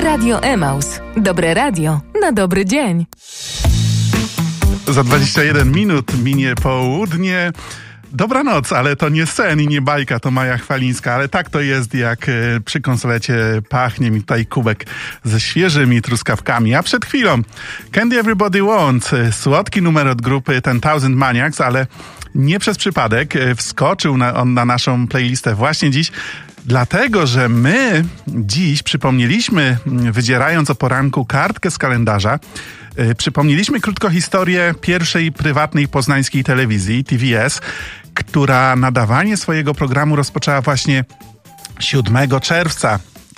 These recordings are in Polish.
Radio Emaus. Dobre radio na dobry dzień. Za 21 minut minie południe. Dobranoc, ale to nie sen i nie bajka, to Maja Chwalińska, ale tak to jest, jak przy konsolecie pachnie mi tutaj kubek ze świeżymi truskawkami. A przed chwilą Candy Everybody Wants, słodki numer od grupy 10,000 Maniacs, ale nie przez przypadek wskoczył on na naszą playlistę właśnie dziś, dlatego, że my dziś przypomnieliśmy, wydzierając o poranku kartkę z kalendarza, przypomnieliśmy krótko historię pierwszej prywatnej poznańskiej telewizji, TVS, która nadawanie swojego programu rozpoczęła właśnie 7 czerwca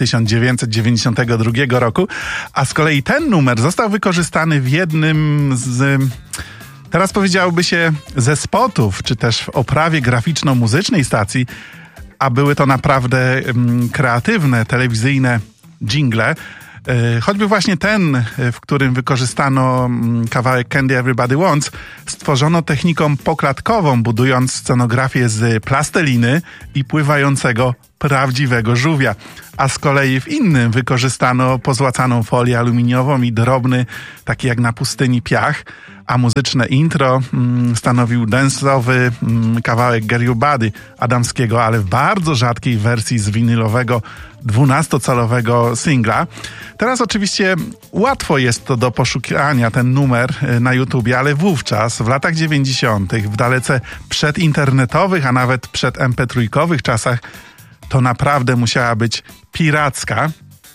1992 roku, a z kolei ten numer został wykorzystany w jednym z, teraz powiedziałoby się, ze spotów, czy też w oprawie graficzno-muzycznej stacji, a były to naprawdę kreatywne, telewizyjne dżingle. Choćby właśnie ten, w którym wykorzystano kawałek Candy Everybody Wants, stworzono techniką poklatkową, budując scenografię z plasteliny i pływającego prawdziwego żółwia. A z kolei w innym wykorzystano pozłacaną folię aluminiową i drobny, taki jak na pustyni, piach, a muzyczne intro stanowił dance'owy kawałek Get Your Body Adamskiego, ale w bardzo rzadkiej wersji z winylowego 12-calowego singla. Teraz oczywiście łatwo jest to do poszukania, ten numer na YouTubie, ale wówczas, w latach 90., w dalece przedinternetowych, a nawet przed MP3-kowych czasach, to naprawdę musiała być piracka.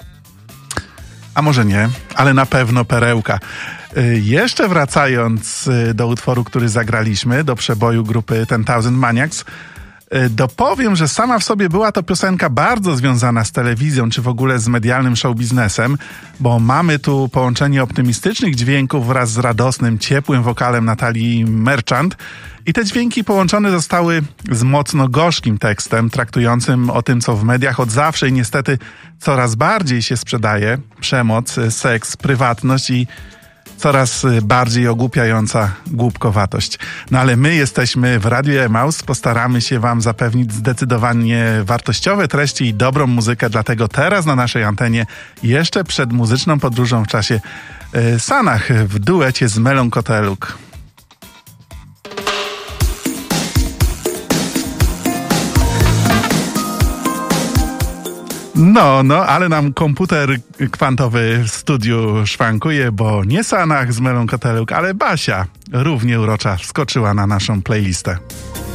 A może nie, ale na pewno perełka. Jeszcze wracając do utworu, który zagraliśmy, do przeboju grupy 10,000 Maniacs, dopowiem, że sama w sobie była to piosenka bardzo związana z telewizją, czy w ogóle z medialnym showbiznesem, bo mamy tu połączenie optymistycznych dźwięków wraz z radosnym, ciepłym wokalem Natalii Merchant i te dźwięki połączone zostały z mocno gorzkim tekstem, traktującym o tym, co w mediach od zawsze i niestety coraz bardziej się sprzedaje: przemoc, seks, prywatność i coraz bardziej ogłupiająca głupkowatość. No ale my jesteśmy w Radiu Emaus, postaramy się wam zapewnić zdecydowanie wartościowe treści i dobrą muzykę, dlatego teraz na naszej antenie, jeszcze przed muzyczną podróżą w czasie, Sanach w duecie z Melą Koteluk. No, ale nam komputer kwantowy w studiu szwankuje, bo nie Sanach z Melą Koteluk, ale Basia, równie urocza, wskoczyła na naszą playlistę.